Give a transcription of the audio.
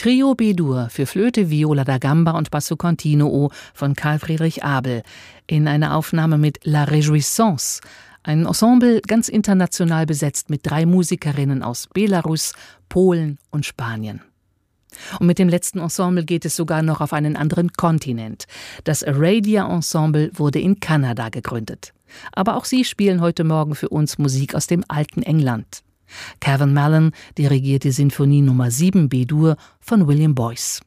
Trio B-Dur für Flöte, Viola da Gamba und Basso Continuo von Carl Friedrich Abel in einer Aufnahme mit La Réjouissance, ein Ensemble ganz international besetzt mit 3 Musikerinnen aus Belarus, Polen und Spanien. Und mit dem letzten Ensemble geht es sogar noch auf einen anderen Kontinent. Das Aradia Ensemble wurde in Kanada gegründet. Aber auch sie spielen heute Morgen für uns Musik aus dem alten England. Kevin Mallon dirigiert die Sinfonie Nummer 7 B-Dur von William Boyce.